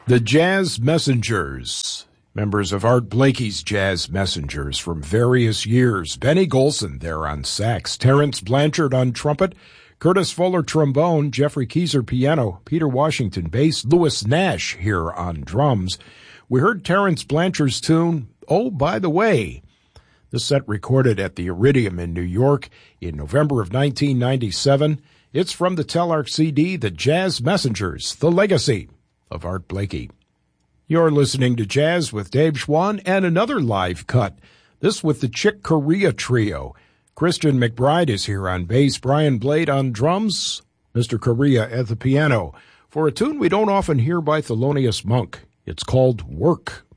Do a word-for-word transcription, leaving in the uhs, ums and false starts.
The Jazz Messengers, members of Art Blakey's Jazz Messengers from various years. Benny Golson there on sax, Terrence Blanchard on trumpet, Curtis Fuller trombone, Jeffrey Keyser piano, Peter Washington bass, Louis Nash here on drums. We heard Terrence Blanchard's tune, Oh, By the Way. This set recorded at the Iridium in New York in November of nineteen ninety-seven. It's from the Telarc C D, The Jazz Messengers, The Legacy of Art Blakey. You're listening to Jazz with Dave Schwann and another live cut, this with the Chick Corea Trio. Christian McBride is here on bass, Brian Blade on drums, Mister Corea at the piano, for a tune we don't often hear by Thelonious Monk. It's called Work.